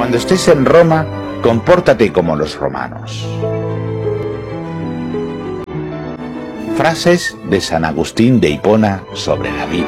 Cuando estés en Roma, compórtate como los romanos. Frases de San Agustín de Hipona sobre la vida.